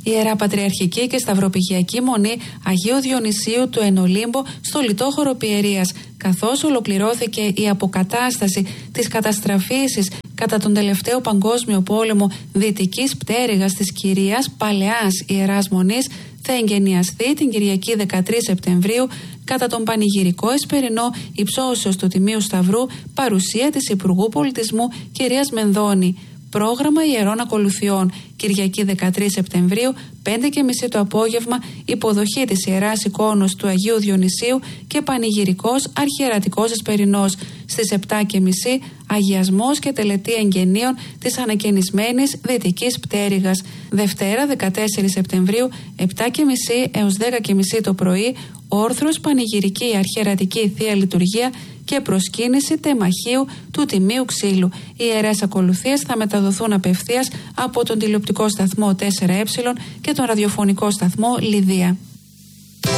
Ιερά Πατριαρχική και Σταυροπηγιακή Μονή Αγίου Διονυσίου του Ενολύμπο στο Λιτόχωρο Πιερίας, καθώς ολοκληρώθηκε η αποκατάσταση της καταστραφήσης κατά τον τελευταίο Παγκόσμιο Πόλεμο δυτικής πτέρυγας της Κυρίας Παλαιάς Ιεράς Μονής, θα εγγενιαστεί την Κυριακή 13 Σεπτεμβρίου κατά τον πανηγυρικό εσπερινό υψώσεως του Τιμίου Σταυρού, παρουσία της Υπουργού Πολιτισμού κυρίας Μενδώνη. Πρόγραμμα ιερών ακολουθιών. Κυριακή 13 Σεπτεμβρίου, 5:30 το απόγευμα, υποδοχή της Ιεράς Εικόνος του Αγίου Διονυσίου και πανηγυρικός αρχιερατικός εσπερινός. Στις 7:30 αγιασμός και τελετή εγγενείων της ανακαινισμένης Δυτικής Πτέρυγας. Δευτέρα 14 Σεπτεμβρίου, 7:30 έως 10:30 το πρωί, όρθρος πανηγυρική αρχιερατική Θεία Λειτουργία και προσκύνηση τεμαχίου του Τιμίου Ξύλου. Οι ιερές ακολουθίες θα μεταδοθούν απευθείας από τον τηλεοπτικό σταθμό 4Ε και τον ραδιοφωνικό σταθμό Λιδία.